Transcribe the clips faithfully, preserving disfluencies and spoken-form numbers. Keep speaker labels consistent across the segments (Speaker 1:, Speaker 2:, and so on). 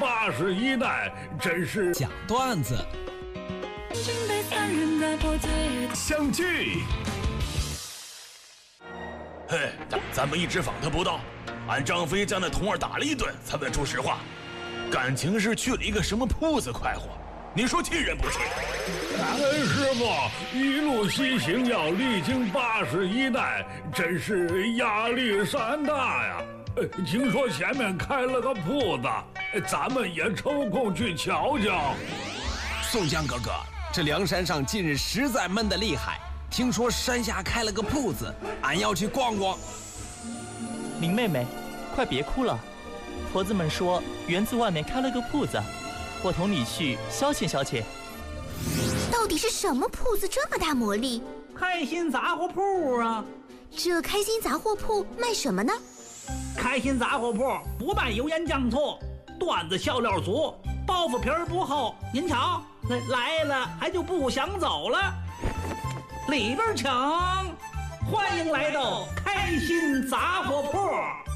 Speaker 1: 八十一代，真是
Speaker 2: 讲段子。
Speaker 1: 相聚。
Speaker 3: 嘿，咱们一直访他不到，俺张飞将那童儿打了一顿，才问出实话。感情是去了一个什么铺子快活，你说气人不气？
Speaker 1: 感恩师傅，一路西行要历经八十一代，真是压力山大呀。呃，听说前面开了个铺子，咱们也抽空去瞧瞧。
Speaker 2: 宋江哥哥，这梁山上近日实在闷得厉害，听说山下开了个铺子，俺要去逛逛。
Speaker 4: 林妹妹，快别哭了，婆子们说园子外面开了个铺子，我同你去消遣消遣。
Speaker 5: 到底是什么铺子这么大魔力？
Speaker 6: 开心杂货铺啊！
Speaker 5: 这开心杂货铺卖什么呢？
Speaker 6: 开心杂货铺不卖油盐酱醋，段子笑料足，包袱皮儿不厚。您瞧，来了还就不想走了。里边请，欢迎来到开心杂货铺。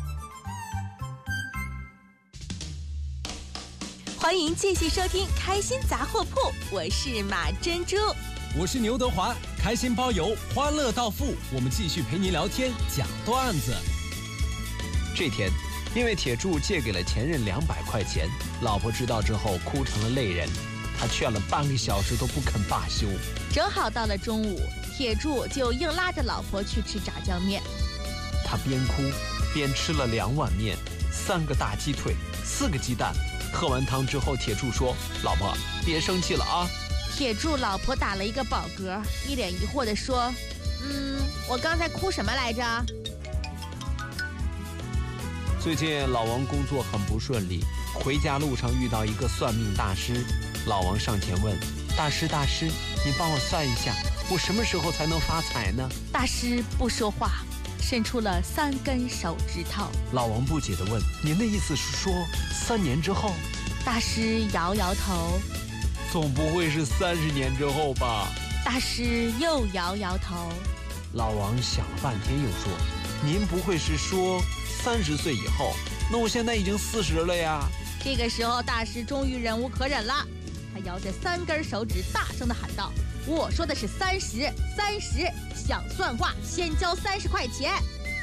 Speaker 7: 欢迎继续收听《开心杂货铺》，我是马珍珠，
Speaker 2: 我是牛德华，开心包邮，欢乐到付，我们继续陪您聊天讲段子。这天，因为铁柱借给了前任两百块钱，老婆知道之后哭成了泪人，他劝了半个小时都不肯罢休。
Speaker 7: 正好到了中午，铁柱就硬拉着老婆去吃炸酱面。
Speaker 2: 他边哭边吃了两碗面，三个大鸡腿，四个鸡蛋。喝完汤之后，铁柱说：“老婆，别生气了啊。”
Speaker 7: 铁柱老婆打了一个饱嗝，一脸疑惑地说：“嗯，我刚才哭什么来着？”
Speaker 2: 最近老王工作很不顺利，回家路上遇到一个算命大师。老王上前问：“大师，大师，你帮我算一下，我什么时候才能发财呢？”
Speaker 7: 大师不说话，伸出了三根手指头。
Speaker 2: 老王不解地问：“您的意思是说三年之后？”
Speaker 7: 大师摇摇头：“
Speaker 2: 总不会是三十年之后吧？”
Speaker 7: 大师又摇摇头。
Speaker 2: 老王想了半天又说：“您不会是说三十岁以后？那我现在已经四十了呀。”
Speaker 7: 这个时候，大师终于忍无可忍了，他摇着三根手指，大声地喊道：“我说的是三十，三十！想算卦，先交三十块钱。”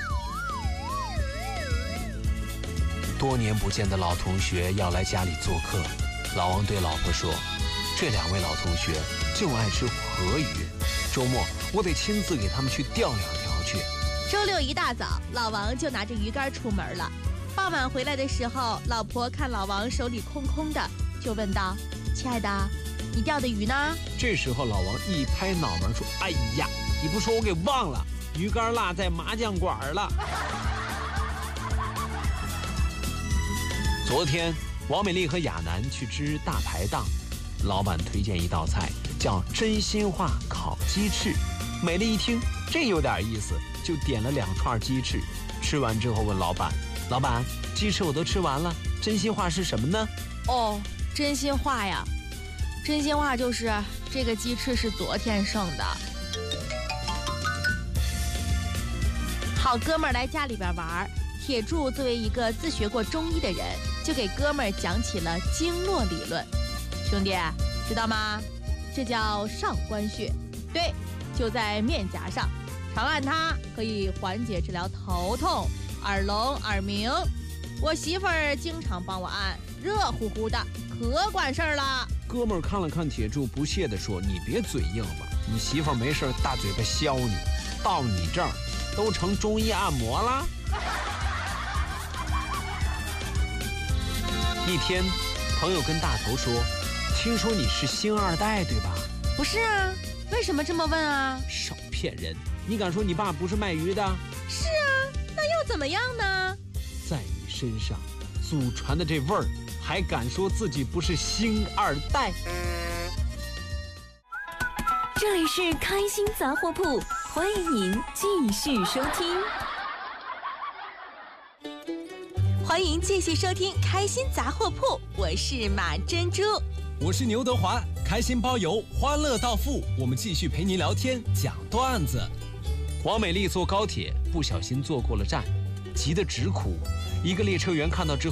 Speaker 2: 多年不见的老同学要来家里做客，老王对老婆说：“这两位老同学就爱吃河鱼，周末我得亲自给他们去钓两条去。”
Speaker 7: 周六一大早，老王就拿着鱼竿出门了。傍晚回来的时候，老婆看老王手里空空的，就问道：“亲爱的，你钓的鱼呢？”
Speaker 2: 这时候老王一拍脑门说：“哎呀，你不说我给忘了，鱼竿落在麻将馆了。”昨天王美丽和亚楠去吃大排档，老板推荐一道菜叫真心话烤鸡翅。美丽一听这有点意思，就点了两串鸡翅。吃完之后问老板：“老板，鸡翅我都吃完了，真心话是什么呢？”
Speaker 7: 哦，真心话呀，真心话就是这个鸡翅是昨天剩的。好哥们儿来家里边玩，铁柱作为一个自学过中医的人，就给哥们儿讲起了经络理论。兄弟，知道吗？这叫上关穴，对，就在面颊上，常按它可以缓解治疗头痛、耳聋、耳鸣。我媳妇儿经常帮我按，热乎乎的，可管事儿了。
Speaker 2: 哥们儿看了看铁柱，不屑地说：“你别嘴硬吧，你媳妇儿没事大嘴巴削你，到你这儿都成中医按摩了。”一天，朋友跟大头说：“听说你是星二代，对吧？”“
Speaker 7: 不是啊，为什么这么问啊？”“
Speaker 2: 少骗人！你敢说你爸不是卖鱼的？”“
Speaker 7: 是啊，那又怎么样呢？”“
Speaker 2: 在你身上祖传的这味儿，还敢说自己不是星二代？”
Speaker 8: 这里是开心杂货铺，欢迎您继续收听。
Speaker 7: 欢迎继续收听《开心杂货铺》，我是马珍珠，
Speaker 2: 我是牛德华，开心包邮，欢乐到付，我们继续陪您聊天讲段子。王美丽坐高铁不小心坐过了站，急得直哭。一个列车员看到之后